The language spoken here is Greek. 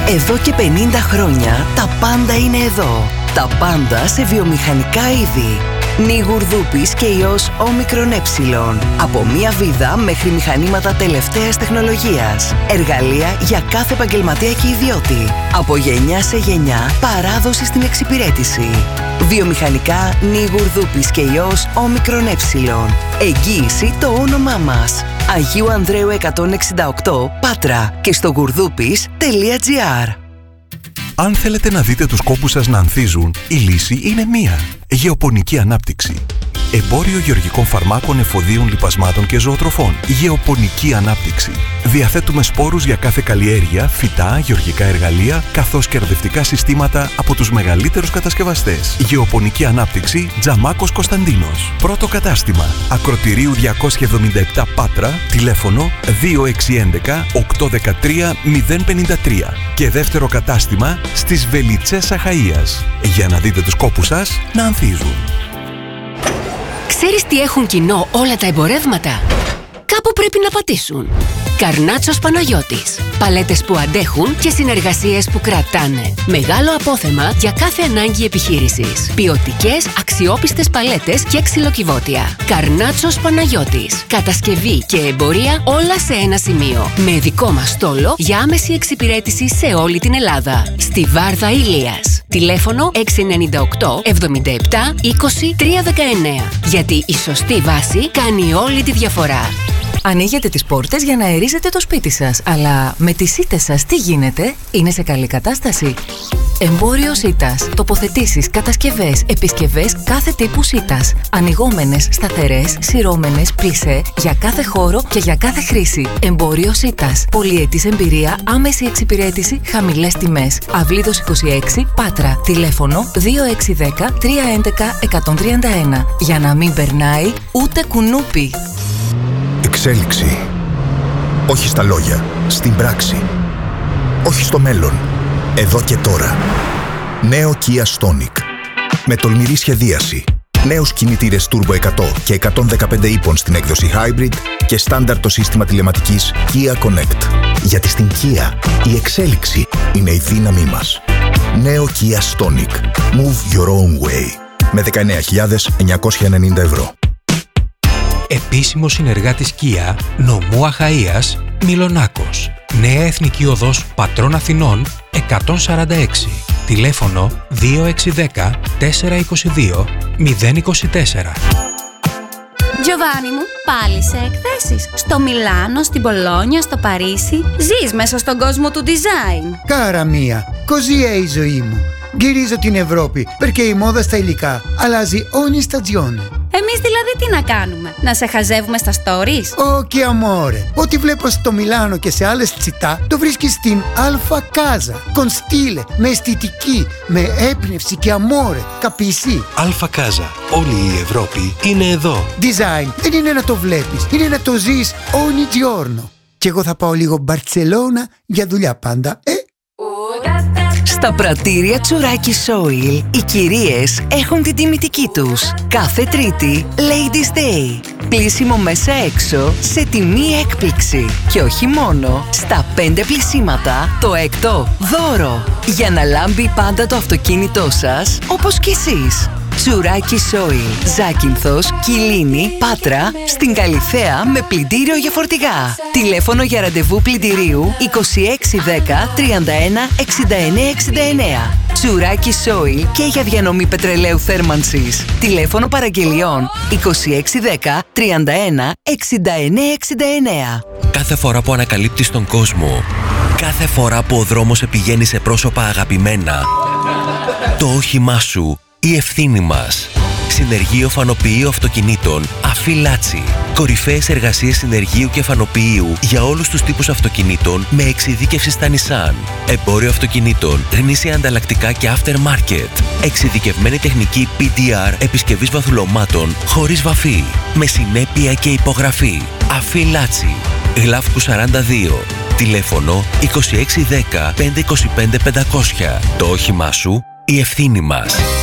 Εδώ και 50 χρόνια τα πάντα είναι εδώ. Τα πάντα σε βιομηχανικά είδη. Νι Γουρδούπης και ιός όμικρον ε. Από μία βίδα μέχρι μηχανήματα τελευταίας τεχνολογίας. Εργαλεία για κάθε επαγγελματία και ιδιώτη. Από γενιά σε γενιά, παράδοση στην εξυπηρέτηση. Βιομηχανικά Νι Γουρδούπης και ιός όμικρον ε. Εγγύηση το όνομά μας. Αγίου Ανδρέου 168, Πάτρα και στο γουρδούπης.gr. Αν θέλετε να δείτε τους κόπους σας να ανθίζουν, η λύση είναι μία. Γεωπονική ανάπτυξη. Εμπόριο γεωργικών φαρμάκων, εφοδίων, λιπασμάτων και ζωοτροφών. Γεωπονική ανάπτυξη. Διαθέτουμε σπόρους για κάθε καλλιέργεια, φυτά, γεωργικά εργαλεία, καθώς και αρδευτικά συστήματα από τους μεγαλύτερους κατασκευαστές. Γεωπονική ανάπτυξη, Τζαμάκος Κωνσταντίνος. Πρώτο κατάστημα, Ακροτηρίου 277 Πάτρα, τηλέφωνο 2611 813 053. Και δεύτερο κατάστημα, στις Βελιτσές Αχαΐας. Για να δείτε τους κόπους σας να ανθίζουν. Ξέρεις τι έχουν κοινό όλα τα εμπορεύματα? Κάπου πρέπει να πατήσουν. Καρνάτσος Παναγιώτης. Παλέτες που αντέχουν και συνεργασίες που κρατάνε. Μεγάλο απόθεμα για κάθε ανάγκη επιχείρησης. Ποιοτικές, αξιόπιστες παλέτες και ξυλοκιβώτια. Καρνάτσος Παναγιώτης. Κατασκευή και εμπορία όλα σε ένα σημείο. Με δικό μας στόλο για άμεση εξυπηρέτηση σε όλη την Ελλάδα. Στη Βάρδα Ηλίας. Τηλέφωνο 698 77 20 319. Γιατί η σωστή βάση κάνει όλη τη διαφορά. Ανοίγετε τις πόρτες για να αερίζετε το σπίτι σας, αλλά με τις σίτες σας τι γίνεται? Είναι σε καλή κατάσταση? Εμπόριο σίτας. Τοποθετήσεις, κατασκευές, επισκευές κάθε τύπου σίτας. Ανοιγόμενες, σταθερές, σειρώμενες, πλισέ, για κάθε χώρο και για κάθε χρήση. Εμπόριο σίτας. Πολυετής εμπειρία, άμεση εξυπηρέτηση, χαμηλές τιμές. Αυλίδος 26, Πάτρα. Τηλέφωνο 2610 311 131. Για να μην περνάει ούτε κουνούπι. Εξέλιξη. Όχι στα λόγια, στην πράξη. Όχι στο μέλλον, εδώ και τώρα. Νέο Kia Stonic. Με τολμηρή σχεδίαση. Νέους κινητήρες Turbo 100 και 115 ύπων στην έκδοση Hybrid και στάνταρ το σύστημα τηλεματικής Kia Connect. Γιατί στην Kia η εξέλιξη είναι η δύναμή μας. Νέο Kia Stonic. Move your own way. Με 19.990 ευρώ. Επίσημος συνεργάτης Kia, νομού Αχαΐας, Μιλονάκος. Νέα Εθνική Οδός Πατρών Αθηνών 146. Τηλέφωνο 2610 422 024. Giovanni μου, πάλι σε εκθέσεις. Στο Μιλάνο, στην Πολόνια, στο Παρίσι. Ζεις μέσα στον κόσμο του design. Κάρα μία, così è η ζωή μου. Γυρίζω την Ευρώπη, perché η μόδα στα υλικά αλλάζει ogni stagione. Εμείς δηλαδή τι να κάνουμε, να σε χαζεύουμε στα stories? Όχι amore, ό,τι βλέπω στο Μιλάνο και σε άλλες τσιτά το βρίσκεις στην Alfa Casa. Con stile, με αισθητική, με έμπνευση και amore, capisci? Alfa Casa, όλη η Ευρώπη είναι εδώ. Design δεν είναι να το βλέπεις, είναι να το ζεις ogni giorno. Και εγώ θα πάω λίγο Μπαρτσελώνα για δουλειά πάντα, Στα πρατήρια Τσουράκη Soil, οι κυρίες έχουν την τιμητική τους. Κάθε Τρίτη, Ladies Day. Πλύσιμο μέσα έξω σε τιμή έκπληξη. Και όχι μόνο, στα 5 πλυσίματα, το έκτο δώρο. Για να λάμπει πάντα το αυτοκίνητό σας, όπως κι εσείς. Τσουράκη Soil, Ζάκυνθος, Κιλίνη, Πάτρα, στην Καλιθέα με πλυντήριο για φορτηγά. Τηλέφωνο για ραντεβού πλυντηρίου 2610 31 69 69. Τσουράκη Soil και για διανομή πετρελαίου θέρμανσης. Τηλέφωνο παραγγελιών 2610 31 69 69. Κάθε φορά που ανακαλύπτεις τον κόσμο, κάθε φορά που ο δρόμος σε πηγαίνει σε πρόσωπα αγαπημένα, το όχημά σου, η ευθύνη μας. Συνεργείο Φανοποιείου Αυτοκινήτων Αφιλάτσι. Κορυφαίες εργασίες συνεργείου και φανοποιείου για όλους τους τύπους αυτοκινήτων με εξειδίκευση στα Nissan. Εμπόριο αυτοκινήτων, γνήσια ανταλλακτικά και aftermarket. Εξειδικευμένη τεχνική PDR επισκευής βαθουλωμάτων χωρίς βαφή. Με συνέπεια και υπογραφή. Αφιλάτσι. Γλάφκου 42. Τηλέφωνο 2610 525 500. Το όχημά σου, η ευθύνη μας.